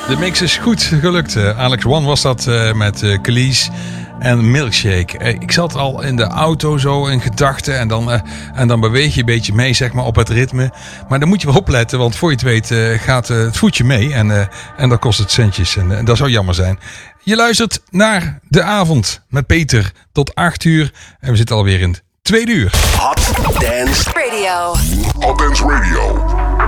De mix is goed gelukt. Alex One was dat met Khalees en Milkshake. Ik zat al in de auto zo in gedachten en dan beweeg je een beetje mee zeg maar, op het ritme. Maar dan moet je wel opletten, want voor je het weet gaat het voetje mee en dan kost het centjes. En dat zou jammer zijn. Je luistert naar De Avond met Peter tot 8 uur en we zitten alweer in 2 uur. Hot Dance Radio. Hot Dance Radio.